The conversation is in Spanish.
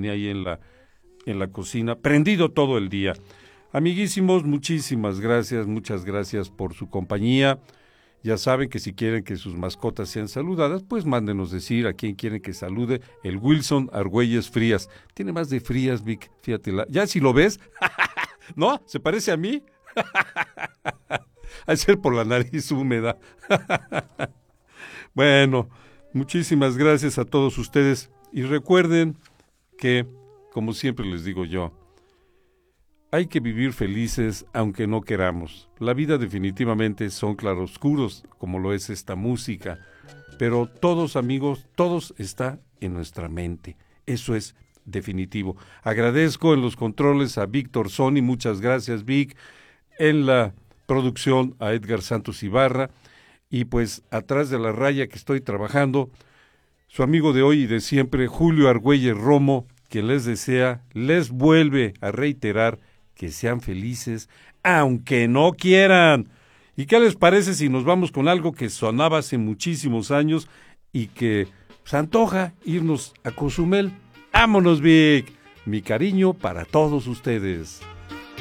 tenía ahí en la cocina, prendido todo el día. Amiguísimos, muchísimas gracias, muchas gracias por su compañía. Ya saben que si quieren que sus mascotas sean saludadas, pues mándenos decir a quién quieren que salude. El Wilson Argüelles Frías. Tiene más de Frías, Vic, fíjate. Ya si lo ves, ¿no? ¿Se parece a mí? Al ser por la nariz húmeda. Bueno, muchísimas gracias a todos ustedes. Y recuerden que, como siempre les digo yo, hay que vivir felices aunque no queramos. La vida definitivamente son claroscuros, como lo es esta música. Pero todos, amigos, todos está en nuestra mente. Eso es definitivo. Agradezco en los controles a Víctor Sony, muchas gracias, Vic. En la producción a Edgar Santos Ibarra. Y pues atrás de la raya que estoy trabajando, su amigo de hoy y de siempre, Julio Argüelles Romo, que les vuelve a reiterar que sean felices, aunque no quieran. ¿Y qué les parece si nos vamos con algo que sonaba hace muchísimos años y que se antoja irnos a Cozumel? ¡Vámonos, Vic! Mi cariño para todos ustedes.